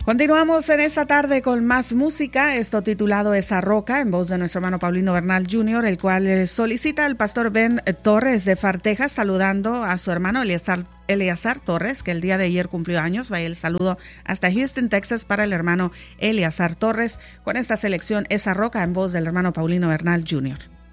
Continuamos en esta tarde con más música, esto titulado Esa Roca, en voz de nuestro hermano Paulino Bernal Jr., el cual solicita al pastor Ben Torres de Far, Texas, saludando a su hermano Eleazar Torres, que el día de ayer cumplió años. Vaya el saludo hasta Houston, Texas, para el hermano Eleazar Torres, con esta selección Esa Roca, en voz del hermano Paulino Bernal Jr.